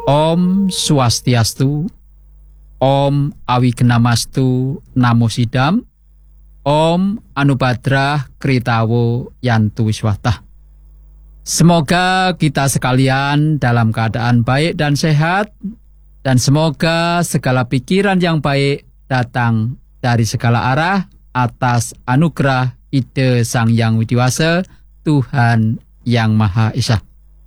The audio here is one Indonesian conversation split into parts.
Om Swastiastu, Om Awignamastu Namo Sidam, Om Anubadrah Kritawo Yantu Wiswatah. Semoga kita sekalian dalam keadaan baik dan sehat, dan semoga segala pikiran yang baik datang dari segala arah atas anugerah ide Sang Yang Widiwasa, Tuhan Yang Maha Esa.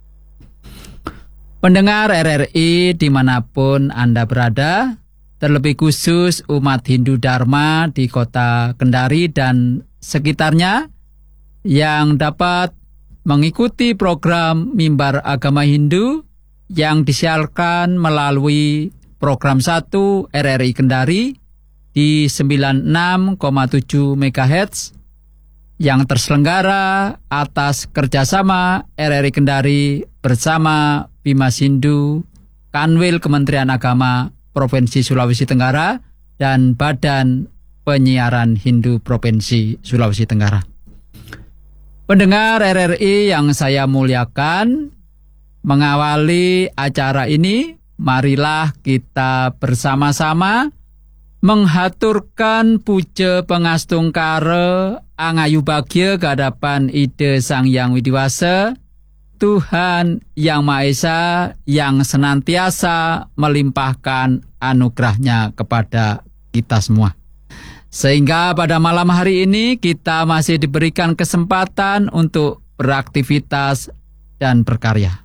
Pendengar RRI dimanapun Anda berada, terlebih khusus umat Hindu Dharma di kota Kendari dan sekitarnya yang dapat mengikuti program Mimbar Agama Hindu yang disiarkan melalui program 1 RRI Kendari di 96,7 MHz yang terselenggara atas kerjasama RRI Kendari bersama Bimas Hindu, Kanwil Kementerian Agama Provinsi Sulawesi Tenggara, dan Badan Penyiaran Hindu Provinsi Sulawesi Tenggara. Pendengar RRI yang saya muliakan, mengawali acara ini, marilah kita bersama-sama menghaturkan puja pengastungkara angayu bagya kehadapan ide Sang Yang Widiwasa, Tuhan Yang Maha Esa yang senantiasa melimpahkan anugerahnya kepada kita semua. Sehingga pada malam hari ini kita masih diberikan kesempatan untuk beraktivitas dan berkarya.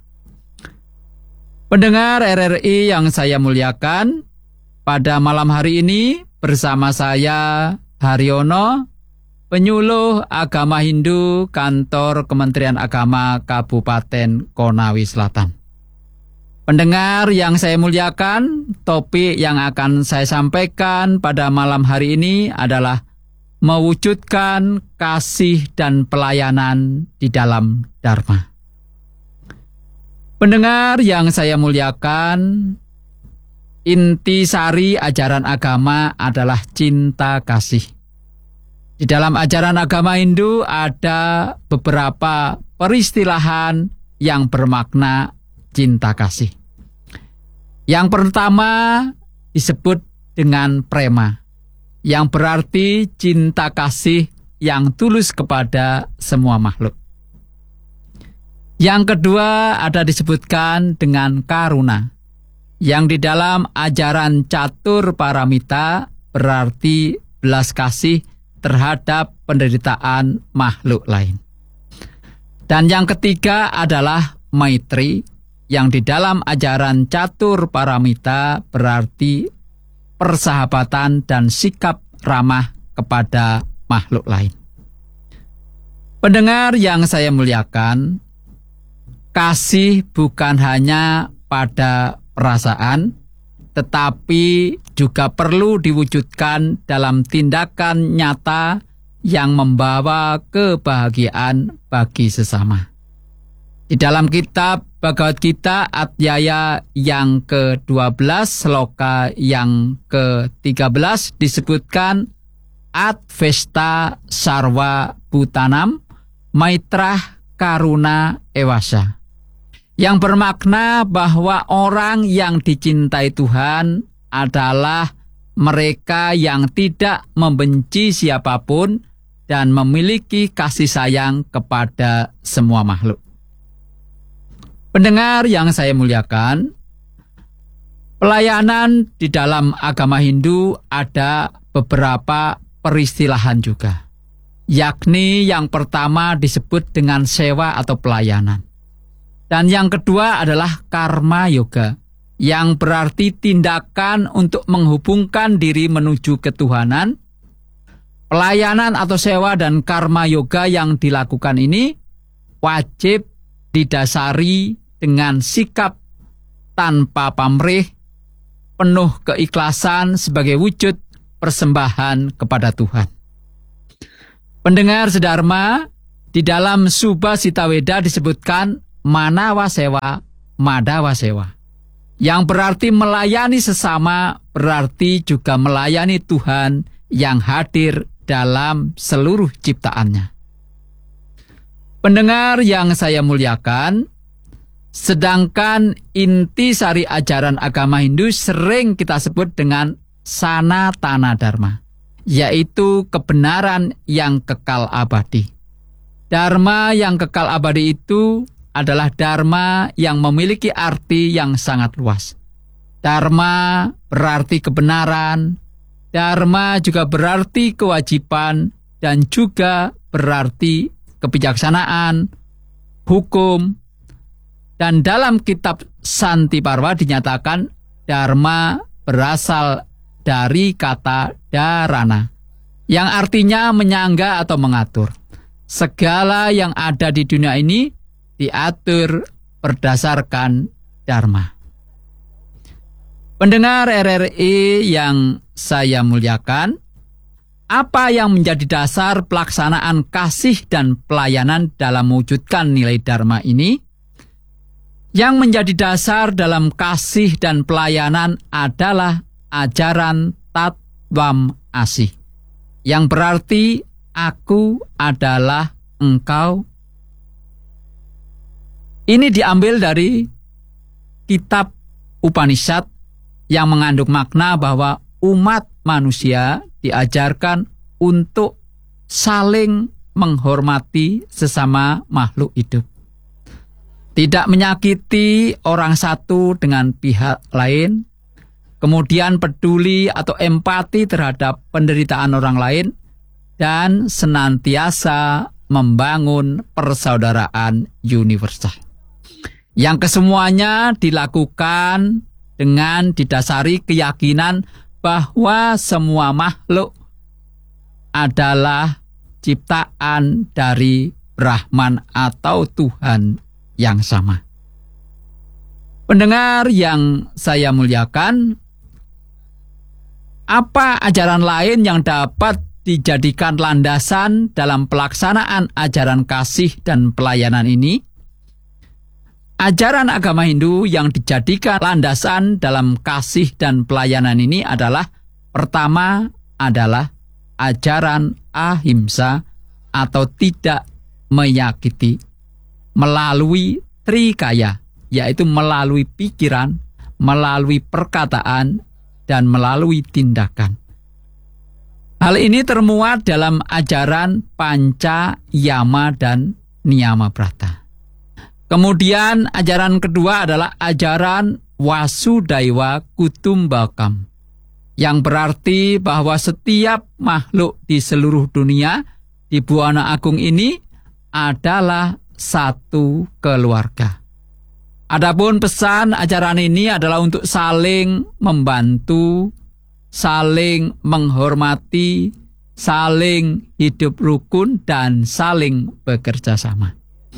Pendengar RRI yang saya muliakan, pada malam hari ini bersama saya Haryono, penyuluh agama Hindu Kantor Kementerian Agama Kabupaten Konawe Selatan. Pendengar yang saya muliakan, topik yang akan saya sampaikan pada malam hari ini adalah mewujudkan kasih dan pelayanan di dalam Dharma. Pendengar yang saya muliakan, intisari ajaran agama adalah cinta kasih. Di dalam ajaran agama Hindu ada beberapa peristilahan yang bermakna cinta kasih. Yang pertama disebut dengan prema, yang berarti cinta kasih yang tulus kepada semua makhluk. Yang kedua ada disebutkan dengan karuna, yang di dalam ajaran catur paramita berarti belas kasih terhadap penderitaan makhluk lain. Dan yang ketiga adalah maitri, yang di dalam ajaran catur paramita berarti persahabatan dan sikap ramah kepada makhluk lain. Pendengar yang saya muliakan, kasih bukan hanya pada perasaan, tetapi juga perlu diwujudkan dalam tindakan nyata yang membawa kebahagiaan bagi sesama. Di dalam kitab Bhagavad Gita Adhyaya yang ke-12 sloka yang ke-13 disebutkan Advesta Sarva Bhutanam Maitrah Karuna Ewasa, yang bermakna bahwa orang yang dicintai Tuhan adalah mereka yang tidak membenci siapapun dan memiliki kasih sayang kepada semua makhluk. Pendengar yang saya muliakan, pelayanan di dalam agama Hindu ada beberapa peristilahan juga, yakni yang pertama disebut dengan sewa atau pelayanan. Dan yang kedua adalah karma yoga, yang berarti tindakan untuk menghubungkan diri menuju ketuhanan. Pelayanan atau sewa dan karma yoga yang dilakukan ini wajib didasari dengan sikap tanpa pamrih, penuh keikhlasan sebagai wujud persembahan kepada Tuhan. Pendengar sedharma, di dalam Subha Sita Weda disebutkan manawa sewa, madawa sewa, yang berarti melayani sesama, berarti juga melayani Tuhan yang hadir dalam seluruh ciptaannya. Pendengar yang saya muliakan, Sedangkan inti sari ajaran agama Hindu sering kita sebut dengan Sanatana Dharma, yaitu kebenaran yang kekal abadi. Dharma yang kekal abadi itu adalah dharma yang memiliki arti yang sangat luas. Dharma berarti kebenaran, dharma juga berarti kewajiban, dan juga berarti kebijaksanaan, hukum. Dan dalam kitab Santi Parva dinyatakan dharma berasal dari kata dharana, yang artinya menyangga atau mengatur. Segala yang ada di dunia ini diatur berdasarkan dharma. Pendengar RRI yang saya muliakan, apa yang menjadi dasar pelaksanaan kasih dan pelayanan dalam mewujudkan nilai dharma ini? Yang menjadi dasar dalam kasih dan pelayanan adalah ajaran Tatwam Asih, yang berarti aku adalah engkau. Ini diambil dari kitab Upanishad yang mengandung makna bahwa umat manusia diajarkan untuk saling menghormati sesama makhluk hidup. Tidak menyakiti orang satu dengan pihak lain, kemudian peduli atau empati terhadap penderitaan orang lain, dan senantiasa membangun persaudaraan universal. Yang kesemuanya dilakukan dengan didasari keyakinan bahwa semua makhluk adalah ciptaan dari Brahman atau Tuhan yang sama. Pendengar yang saya muliakan, apa ajaran lain yang dapat dijadikan landasan dalam pelaksanaan ajaran kasih dan pelayanan ini? Ajaran agama Hindu yang dijadikan landasan dalam kasih dan pelayanan ini adalah, pertama adalah ajaran ahimsa atau tidak menyakiti, melalui trikaya, yaitu melalui pikiran, melalui perkataan, dan melalui tindakan. Hal ini termuat dalam ajaran Panca, Yama, dan Niyama Brata. Kemudian ajaran kedua adalah ajaran Wasudaiwa Kutumbakam, yang berarti bahwa setiap makhluk di seluruh dunia di Buana Agung ini adalah satu keluarga. Adapun pesan ajaran ini adalah untuk saling membantu, saling menghormati, saling hidup rukun, dan saling bekerja sama.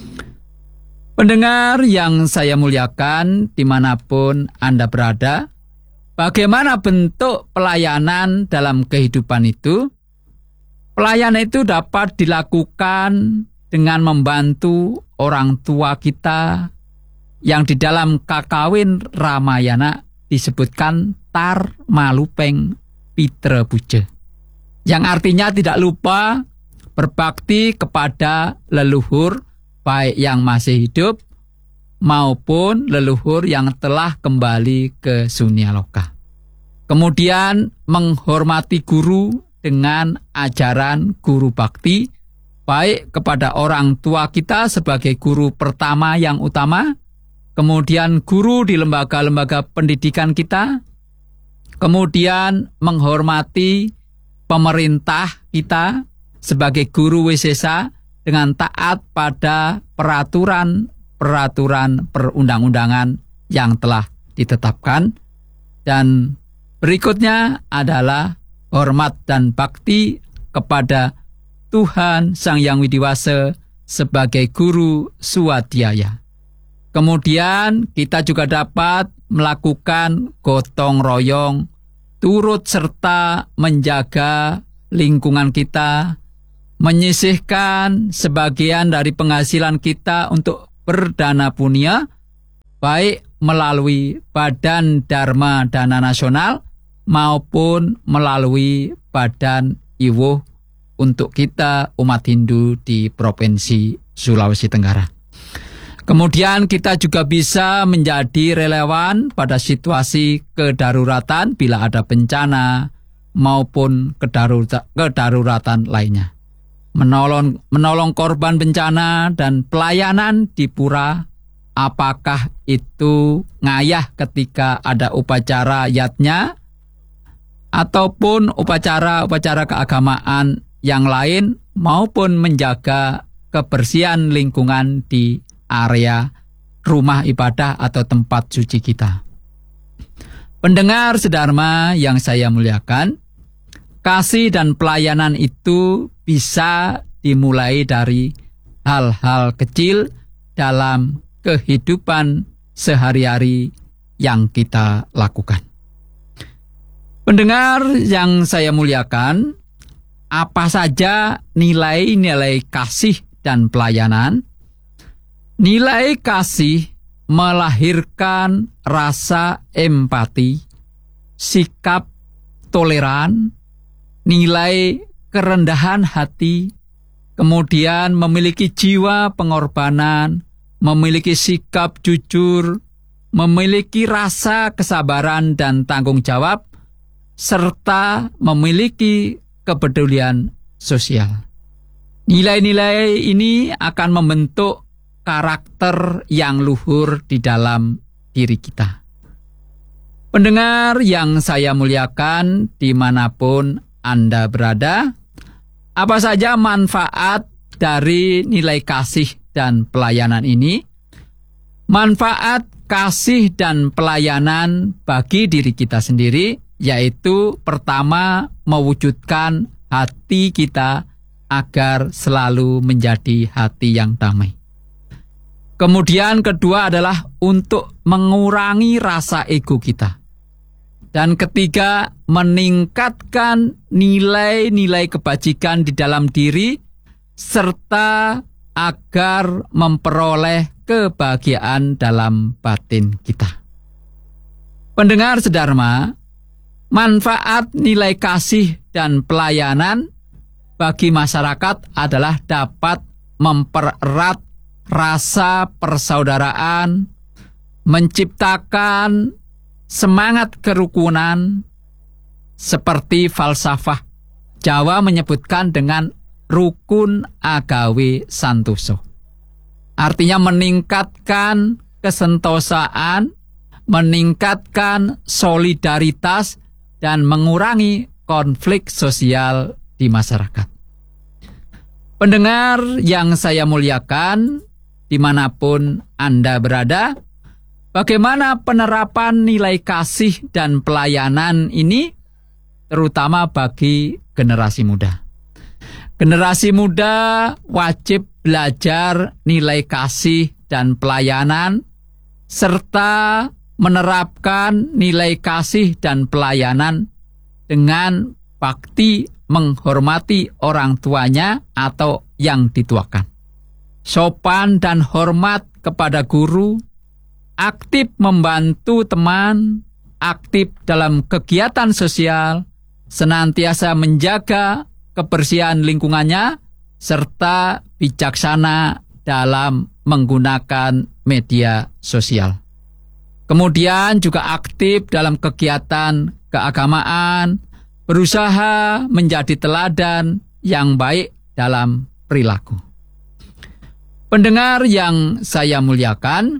Pendengar yang saya muliakan dimanapun Anda berada, bagaimana bentuk pelayanan dalam kehidupan itu? Pelayanan itu dapat dilakukan dengan membantu orang tua kita yang di dalam Kakawin Ramayana disebutkan Tar Malupeng Pitra Puja, yang artinya tidak lupa berbakti kepada leluhur baik yang masih hidup maupun leluhur yang telah kembali ke Sunyaloka. Kemudian menghormati guru dengan ajaran guru bakti, baik kepada orang tua kita sebagai guru pertama yang utama, kemudian guru di lembaga-lembaga pendidikan kita, kemudian menghormati pemerintah kita sebagai guru wisesa dengan taat pada peraturan perundang-undangan yang telah ditetapkan. Dan berikutnya adalah hormat dan bakti kepada Tuhan Sang Yang Widiwasa sebagai guru swadhyaya. Kemudian kita juga dapat melakukan gotong royong, turut serta menjaga lingkungan kita, menyisihkan sebagian dari penghasilan kita untuk berdana punya, baik melalui Badan Dharma Dana Nasional maupun melalui Badan Iwuh untuk kita umat Hindu di Provinsi Sulawesi Tenggara. Kemudian kita juga bisa menjadi relawan pada situasi kedaruratan bila ada bencana maupun kedaruratan lainnya. Menolong korban bencana dan pelayanan di pura, apakah itu ngayah ketika ada upacara yatnya ataupun upacara-upacara keagamaan yang lain, maupun menjaga kebersihan lingkungan di area rumah ibadah atau tempat suci kita. Pendengar sedharma yang saya muliakan, kasih dan pelayanan itu bisa dimulai dari hal-hal kecil dalam kehidupan sehari-hari yang kita lakukan. Pendengar yang saya muliakan, apa saja nilai-nilai kasih dan pelayanan? Nilai kasih melahirkan rasa empati, sikap toleran, nilai kerendahan hati, kemudian memiliki jiwa pengorbanan, memiliki sikap jujur, memiliki rasa kesabaran dan tanggung jawab, serta memiliki kepedulian sosial. Nilai-nilai ini akan membentuk karakter yang luhur di dalam diri kita. Pendengar yang saya muliakan dimanapun Anda berada, apa saja manfaat dari nilai kasih dan pelayanan ini? Manfaat kasih dan pelayanan bagi diri kita sendiri, yaitu pertama, mewujudkan hati kita agar selalu menjadi hati yang damai. Kemudian kedua adalah untuk mengurangi rasa ego kita. Dan ketiga, meningkatkan nilai-nilai kebajikan di dalam diri, serta agar memperoleh kebahagiaan dalam batin kita. Pendengar sedharma, manfaat nilai kasih dan pelayanan bagi masyarakat adalah dapat mempererat rasa persaudaraan, menciptakan semangat kerukunan, seperti falsafah Jawa menyebutkan dengan rukun agawe santoso. Artinya meningkatkan kesentosaan, meningkatkan solidaritas, dan mengurangi konflik sosial di masyarakat. Pendengar yang saya muliakan, dimanapun Anda berada, bagaimana penerapan nilai kasih dan pelayanan ini, terutama bagi generasi muda. Generasi muda wajib belajar nilai kasih dan pelayanan, serta menerapkan nilai kasih dan pelayanan dengan bakti menghormati orang tuanya atau yang dituakan. Sopan dan hormat kepada guru, aktif membantu teman, aktif dalam kegiatan sosial, senantiasa menjaga kebersihan lingkungannya, serta bijaksana dalam menggunakan media sosial. Kemudian juga aktif dalam kegiatan keagamaan, berusaha menjadi teladan yang baik dalam perilaku. Pendengar yang saya muliakan,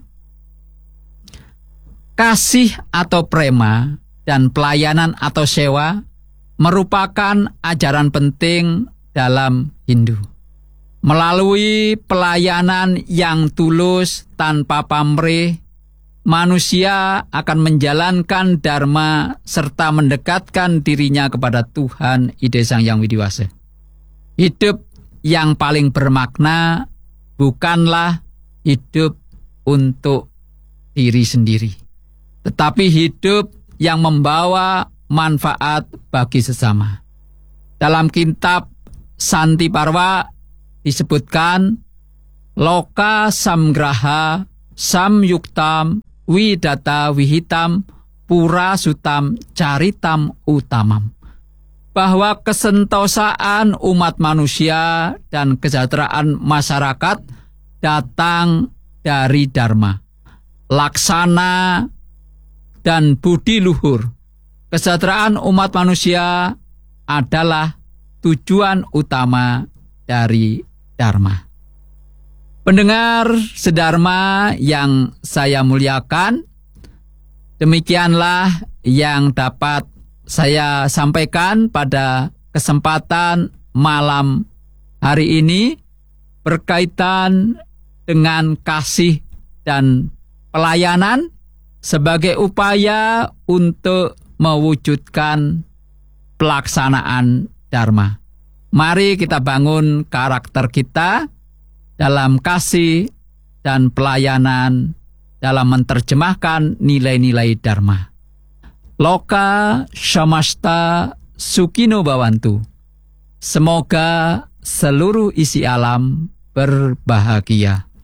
kasih atau prema dan pelayanan atau sewa merupakan ajaran penting dalam Hindu. Melalui pelayanan yang tulus tanpa pamrih, manusia akan menjalankan dharma serta mendekatkan dirinya kepada Tuhan Ide Sang Hyang Widiwasa. Hidup yang paling bermakna bukanlah hidup untuk diri sendiri, tetapi hidup yang membawa manfaat bagi sesama. Dalam kitab Santi Parwa disebutkan, Loka samgraha samyuktam widata wihitam pura sutam caritam utamam. Bahwa kesentosaan umat manusia dan kesejahteraan masyarakat datang dari Dharma, laksana dan budi luhur. Kesejahteraan umat manusia adalah tujuan utama dari Dharma. Pendengar sedharma yang saya muliakan, demikianlah yang dapat saya sampaikan pada kesempatan malam hari ini berkaitan dengan kasih dan pelayanan sebagai upaya untuk mewujudkan pelaksanaan Dharma. Mari kita bangun karakter kita dalam kasih dan pelayanan dalam menerjemahkan nilai-nilai Dharma. Loka samasta sukino bhavantu. Semoga seluruh isi alam berbahagia.